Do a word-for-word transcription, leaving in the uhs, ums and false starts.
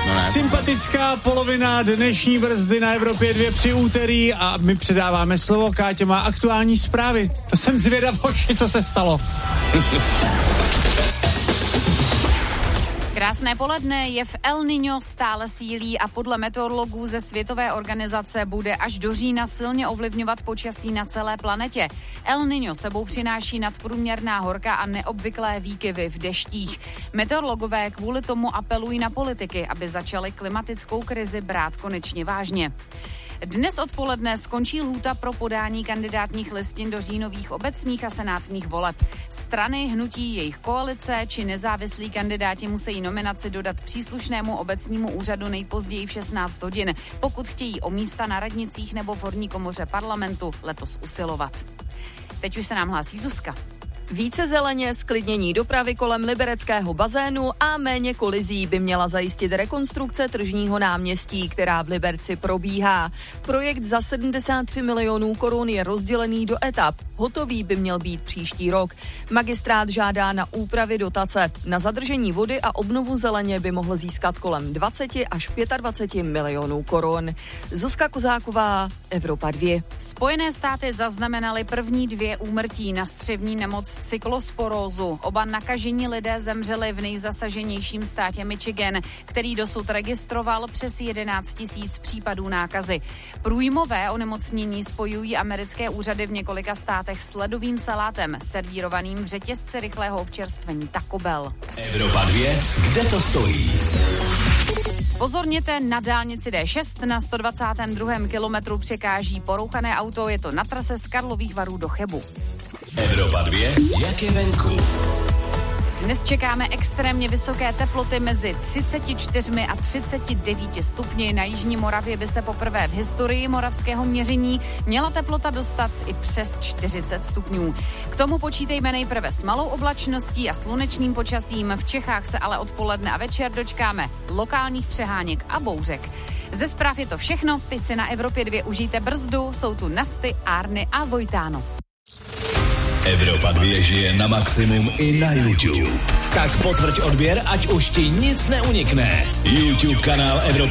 No Sympatická polovina dnešní brzdy na Evropě dvě při úterý a my předáváme slovo. Káťa má aktuální zprávy. To jsem zvědav, hoši, co se stalo. Krásné poledne, jev El Niño stále sílí a podle meteorologů ze Světové organizace bude až do října silně ovlivňovat počasí na celé planetě. El Niño sebou přináší nadprůměrná horka a neobvyklé výkyvy v deštích. Meteorologové kvůli tomu apelují na politiky, aby začali klimatickou krizi brát konečně vážně. Dnes odpoledne skončí lhůta pro podání kandidátních listin do říjnových obecních a senátních voleb. Strany, hnutí, jejich koalice či nezávislí kandidáti musí nominaci dodat příslušnému obecnímu úřadu nejpozději v šestnáct hodin, pokud chtějí o místa na radnicích nebo v horní komoře parlamentu letos usilovat. Teď už se nám hlásí Zuzka. Více zeleně, zklidnění dopravy kolem libereckého bazénu a méně kolizí by měla zajistit rekonstrukce tržního náměstí, která v Liberci probíhá. Projekt za sedmdesát tři milionů korun je rozdělený do etap. Hotový by měl být příští rok. Magistrát žádá na úpravy dotace. Na zadržení vody a obnovu zeleně by mohl získat kolem dvacet až dvacet pět milionů korun. Zuzka Kozáková, Evropa dva. Spojené státy zaznamenaly první dvě úmrtí na střevní nemoc cyklosporózu. Oba nakažení lidé zemřeli v nejzasaženějším státě Michigan, který dosud registroval přes jedenáct tisíc případů nákazy. Průjmové onemocnění spojují americké úřady v několika státech s ledovým salátem, servírovaným v řetězci rychlého občerstvení Taco Bell. Evropa dva, kde to stojí? Pozorněte, na dálnici D šest na sto dvacátém druhém kilometru překáží porouchané auto, je to na trase z Karlových Varů do Chebu. Evropa dva, jak je venku? Dnes čekáme extrémně vysoké teploty mezi třicet čtyři a třicet devět stupni. Na jižní Moravě by se poprvé v historii moravského měření měla teplota dostat i přes čtyřicet stupňů. K tomu počítejme nejprve s malou oblačností a slunečným počasím. V Čechách se ale odpoledne a večer dočkáme lokálních přeháněk a bouřek. Ze zpráv je to všechno, teď si na Evropě dva užijte brzdu, jsou tu Nasty, Árny a Vojtáno. Evropa dva žije na maximum i na YouTube. Tak potvrď odběr, ať už ti nic neunikne. YouTube kanál Evropa